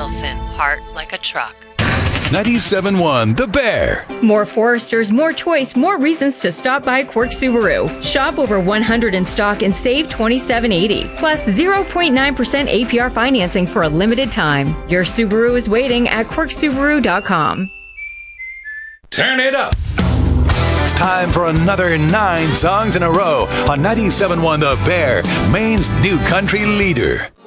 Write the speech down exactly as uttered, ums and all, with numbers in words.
Carlson, Heart Like a Truck. ninety-seven point one The Bear. More Foresters, more choice, more reasons to stop by Quirk Subaru. Shop over one hundred in stock and save twenty-seven eighty. Plus zero point nine percent A P R financing for a limited time. Your Subaru is waiting at quirk subaru dot com. Turn it up. It's time for another nine songs in a row on ninety-seven point one The Bear, Maine's new country leader.